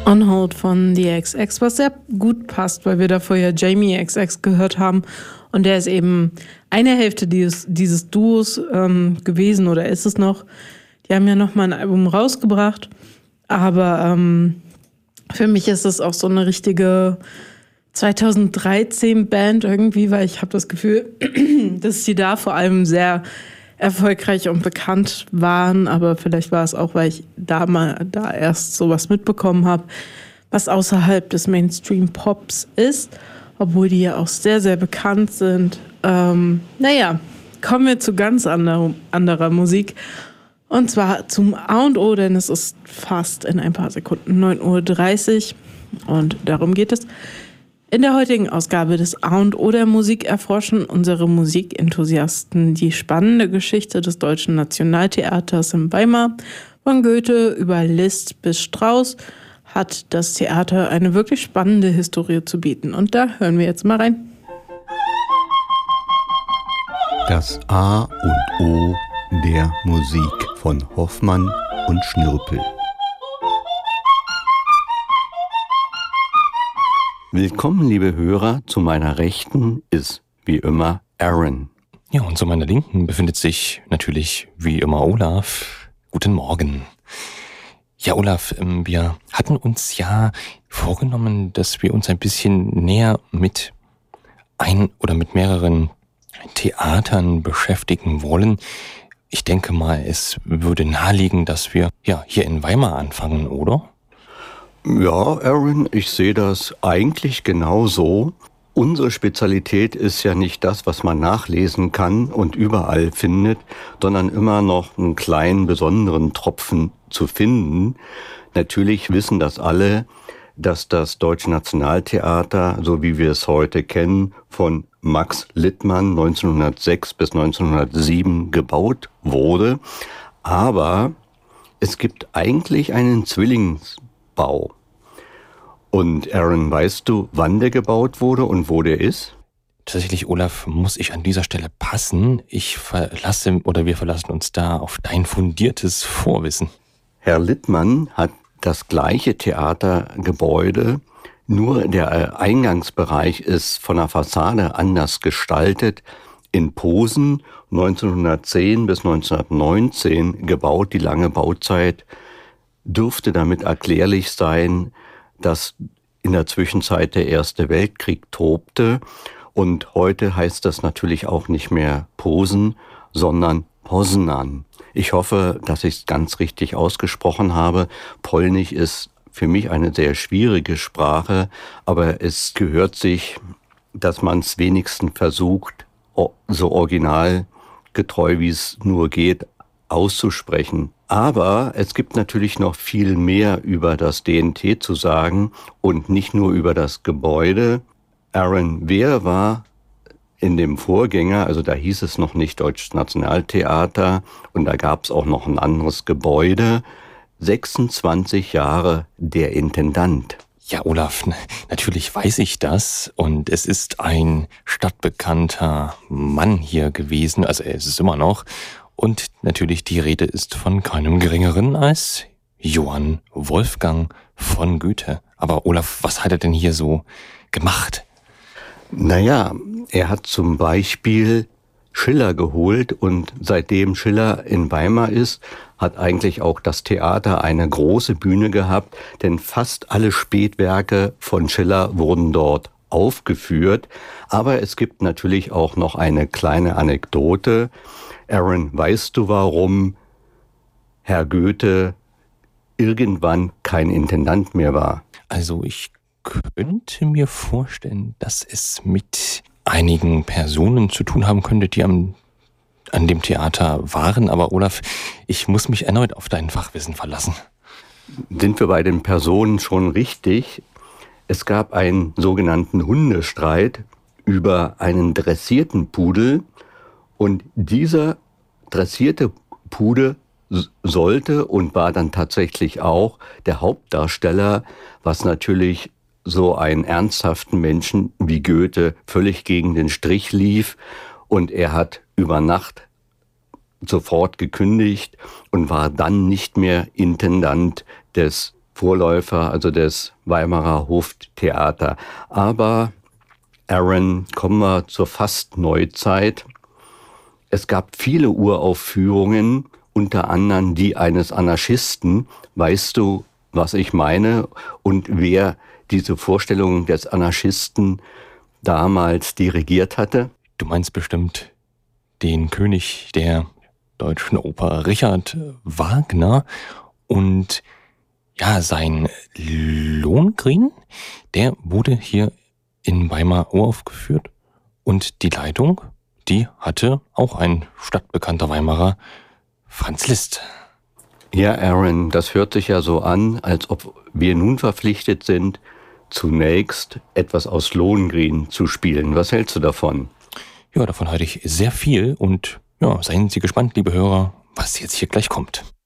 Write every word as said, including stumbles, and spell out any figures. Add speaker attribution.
Speaker 1: On Hold von The X X, was sehr gut passt, weil wir davor ja Jamie X X gehört haben. Und der ist eben eine Hälfte dieses, dieses Duos ähm, gewesen, oder ist es noch. Die haben ja noch mal ein Album rausgebracht. Aber ähm, für mich ist es auch so eine richtige zweitausenddreizehn Band irgendwie, weil ich habe das Gefühl, dass sie da vor allem sehr erfolgreich und bekannt waren, aber vielleicht war es auch, weil ich da mal da erst sowas mitbekommen habe, was außerhalb des Mainstream-Pops ist, obwohl die ja auch sehr, sehr bekannt sind. Ähm, naja, kommen wir zu ganz anderer, anderer Musik. Und zwar zum A und O, denn es ist fast in ein paar Sekunden neun Uhr dreißig und darum geht es. In der heutigen Ausgabe des A und O der Musik erforschen unsere Musikenthusiasten die spannende Geschichte des Deutschen Nationaltheaters in Weimar. Von Goethe über Liszt bis Strauss hat das Theater eine wirklich spannende Historie zu bieten. Und da hören wir jetzt mal rein.
Speaker 2: Das A und O der Musik von Hoffmann und Schnürpel. Willkommen, liebe Hörer, zu meiner Rechten ist wie immer Aaron.
Speaker 3: Ja, und zu meiner Linken befindet sich natürlich wie immer Olaf. Guten Morgen. Ja, Olaf, wir hatten uns ja vorgenommen, dass wir uns ein bisschen näher mit ein oder mit mehreren Theatern beschäftigen wollen. Ich denke mal, es würde naheliegen, dass wir ja hier in Weimar anfangen, oder?
Speaker 2: Ja, Aaron, ich sehe das eigentlich genauso. Unsere Spezialität ist ja nicht das, was man nachlesen kann und überall findet, sondern immer noch einen kleinen, besonderen Tropfen zu finden. Natürlich wissen das alle, dass das Deutsche Nationaltheater, so wie wir es heute kennen, von Max Littmann neunzehnhundertsechs bis neunzehnhundertsieben gebaut wurde. Aber es gibt eigentlich einen Zwillingsbau. Und Aaron, weißt du, wann der gebaut wurde und wo der ist?
Speaker 3: Tatsächlich, Olaf, muss ich an dieser Stelle passen. Ich verlasse oder wir verlassen uns da auf dein fundiertes Vorwissen.
Speaker 2: Herr Littmann hat das gleiche Theatergebäude, nur der Eingangsbereich ist von der Fassade anders gestaltet. In Posen neunzehnhundertzehn bis neunzehnhundertneunzehn gebaut. Die lange Bauzeit dürfte damit erklärlich sein, dass in der Zwischenzeit der Erste Weltkrieg tobte. Und heute heißt das natürlich auch nicht mehr Posen, sondern Poznan. Ich hoffe, dass ich es ganz richtig ausgesprochen habe. Polnisch ist für mich eine sehr schwierige Sprache, aber es gehört sich, dass man es wenigstens versucht, so originalgetreu wie es nur geht, auszusprechen. Aber es gibt natürlich noch viel mehr über das D N T zu sagen und nicht nur über das Gebäude. Aaron, wer war in dem Vorgänger, also da hieß es noch nicht Deutsches Nationaltheater und da gab es auch noch ein anderes Gebäude, sechsundzwanzig Jahre der Intendant?
Speaker 3: Ja, Olaf, natürlich weiß ich das und es ist ein stadtbekannter Mann hier gewesen, also er ist es immer noch. Und natürlich die Rede ist von keinem Geringeren als Johann Wolfgang von Goethe. Aber Olaf, was hat er denn hier so gemacht?
Speaker 2: Naja, er hat zum Beispiel Schiller geholt und seitdem Schiller in Weimar ist, hat eigentlich auch das Theater eine große Bühne gehabt, denn fast alle Spätwerke von Schiller wurden dort aufgeführt. Aber es gibt natürlich auch noch eine kleine Anekdote. Aaron, weißt du, warum Herr Goethe irgendwann kein Intendant mehr war?
Speaker 3: Also ich könnte mir vorstellen, dass es mit einigen Personen zu tun haben könnte, die am, an dem Theater waren. Aber Olaf, ich muss mich erneut auf dein Fachwissen verlassen.
Speaker 2: Sind wir bei den Personen schon richtig? Es gab einen sogenannten Hundestreit über einen dressierten Pudel. Und dieser dressierte Pudel sollte und war dann tatsächlich auch der Hauptdarsteller, was natürlich so einen ernsthaften Menschen wie Goethe völlig gegen den Strich lief. Und er hat über Nacht sofort gekündigt und war dann nicht mehr Intendant des Vorläufer, also des Weimarer Hoftheater. Aber Aaron, kommen wir zur Fastneuzeit. Es gab viele Uraufführungen, unter anderem die eines Anarchisten. Weißt du, was ich meine? Und wer diese Vorstellung des Anarchisten damals dirigiert hatte?
Speaker 3: Du meinst bestimmt den König der deutschen Oper, Richard Wagner. Und ja, sein Lohengrin, der wurde hier in Weimar uraufgeführt. Und die Leitung, die hatte auch ein stadtbekannter Weimarer, Franz Liszt.
Speaker 2: Ja, Aaron, das hört sich ja so an, als ob wir nun verpflichtet sind, zunächst etwas aus Lohengrin zu spielen. Was hältst du davon?
Speaker 3: Ja, davon halte ich sehr viel und ja, seien Sie gespannt, liebe Hörer, was jetzt hier gleich kommt.